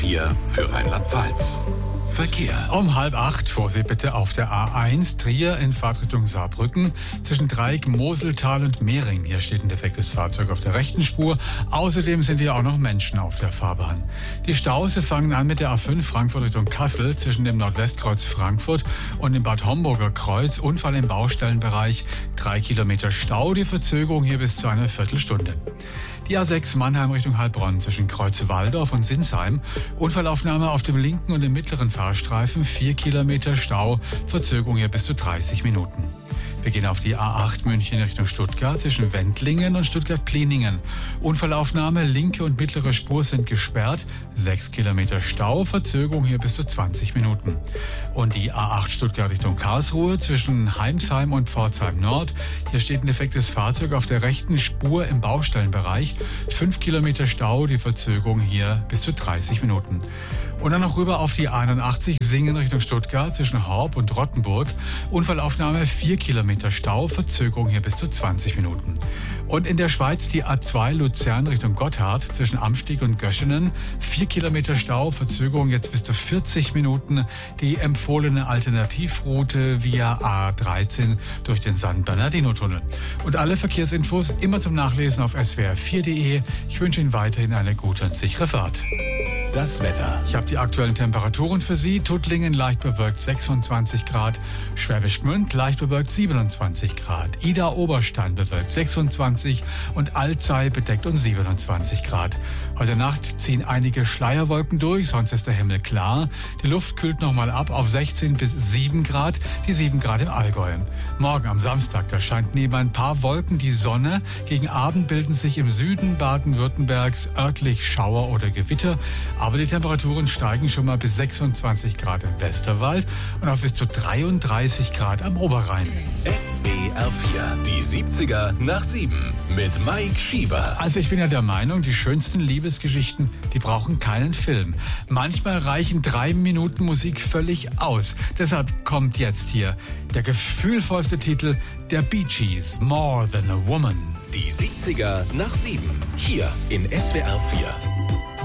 4 für Rheinland-Pfalz. Verkehr. Um 7:30 Vorsicht bitte auf der A1 Trier in Fahrtrichtung Saarbrücken zwischen Dreieck, Moseltal und Mehring. Hier steht ein defektes Fahrzeug auf der rechten Spur. Außerdem sind hier auch noch Menschen auf der Fahrbahn. Die Staus fangen an mit der A5 Frankfurt Richtung Kassel zwischen dem Nordwestkreuz Frankfurt und dem Bad Homburger Kreuz. Unfall im Baustellenbereich, 3 Kilometer Stau. Die Verzögerung hier bis zu einer Viertelstunde. Die A6 Mannheim Richtung Heilbronn zwischen Kreuz-Waldorf und Sinsheim. Unfallaufnahme auf dem linken und dem mittleren Fahrstreifen, 4 Kilometer Stau, Verzögerung hier bis zu 30 Minuten. Wir gehen auf die A8 München Richtung Stuttgart zwischen Wendlingen und Stuttgart-Pliningen. Unfallaufnahme, linke und mittlere Spur sind gesperrt, 6 Kilometer Stau, Verzögerung hier bis zu 20 Minuten. Und die A8 Stuttgart Richtung Karlsruhe zwischen Heimsheim und Pforzheim Nord. Hier steht ein defektes Fahrzeug auf der rechten Spur im Baustellenbereich, 5 Kilometer Stau, die Verzögerung hier bis zu 30 Minuten. Und dann noch rüber auf die 81 Singen Richtung Stuttgart zwischen Horb und Rottenburg. Unfallaufnahme, 4 Kilometer Stau, Verzögerung hier bis zu 20 Minuten. Und in der Schweiz die A2 Luzern Richtung Gotthard zwischen Amsteg und Göschenen. 4 Kilometer Stau, Verzögerung jetzt bis zu 40 Minuten. Die empfohlene Alternativroute via A13 durch den San Bernardino-Tunnel. Und alle Verkehrsinfos immer zum Nachlesen auf swr4.de. Ich wünsche Ihnen weiterhin eine gute und sichere Fahrt. Das Wetter. Ich habe die aktuellen Temperaturen für Sie. Tuttlingen leicht bewölkt 26 Grad, Schwäbisch Gmünd leicht bewölkt 27 Grad, Ida Oberstein bewölkt 26 und Alzey bedeckt um 27 Grad. Heute Nacht ziehen einige Schleierwolken durch, sonst ist der Himmel klar. Die Luft kühlt nochmal ab auf 16 bis 7 Grad, die 7 Grad im Allgäu. Morgen am Samstag, da scheint neben ein paar Wolken die Sonne. Gegen Abend bilden sich im Süden Baden-Württembergs örtlich Schauer oder Gewitter. Aber die Temperaturen steigen schon mal bis 26 Grad im Westerwald und auf bis zu 33 Grad am Oberrhein. SWR 4, die 70er nach 7 mit Mike Schieber. Also ich bin ja der Meinung, die schönsten Liebesgeschichten, die brauchen keinen Film. Manchmal reichen 3 Minuten Musik völlig aus. Deshalb kommt jetzt hier der gefühlvollste Titel der Bee Gees, More Than a Woman. Die 70er nach 7, hier in SWR 4.